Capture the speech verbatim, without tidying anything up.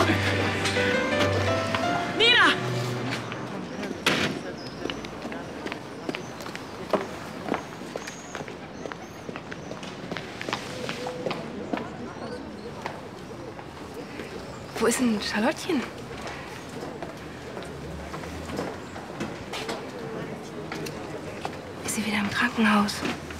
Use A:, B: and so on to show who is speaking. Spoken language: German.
A: Nina!
B: Wo ist denn Charlottchen? Ist sie wieder im Krankenhaus?